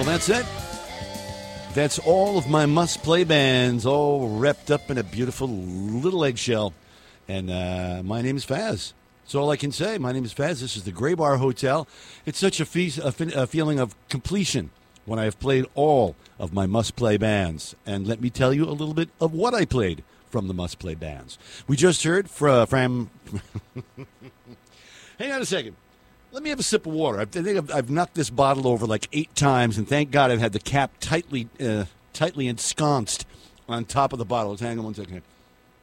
Well, that's it. That's all of my must-play bands, all wrapped up in a beautiful little eggshell. And my name is Faz. That's all I can say. My name is Faz. This is the Gray Bar Hotel. It's such a feeling of completion when I have played all of my must-play bands. And let me tell you a little bit of what I played from the must-play bands. We just heard from... Hang on a second. Let me have a sip of water. I think I've knocked this bottle over like 8 times, and thank God I've had the cap tightly ensconced on top of the bottle. Hang on one second here.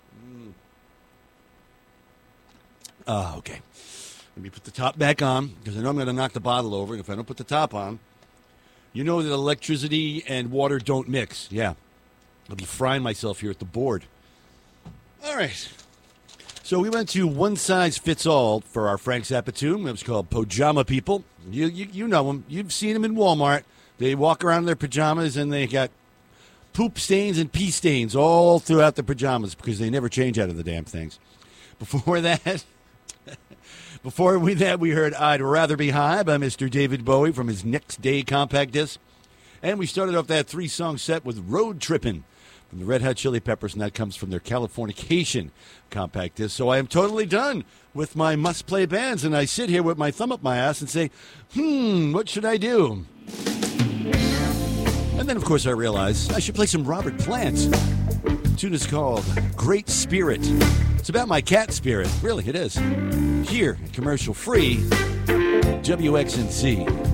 Okay. Let me put the top back on, because I know I'm going to knock the bottle over, and if I don't put the top on, you know that electricity and water don't mix. Yeah. I'll be frying myself here at the board. All right. So we went to One Size Fits All for our Frank Zappa tune. It was called Pajama People. You know them. You've seen them in Walmart. They walk around in their pajamas, and they got poop stains and pee stains all throughout the pajamas because they never change out of the damn things. Before that, we heard I'd Rather Be High by Mr. David Bowie from his Next Day compact disc. And we started off that 3-song set with Road Trippin' from the Red Hot Chili Peppers, and that comes from their Californication compact disc. So I am totally done with my must-play bands, and I sit here with my thumb up my ass and say, what should I do? And then, of course, I realize I should play some Robert Plant. The tune is called Great Spirit. It's about my cat Spirit. Really, it is. Here, commercial-free, WXNC.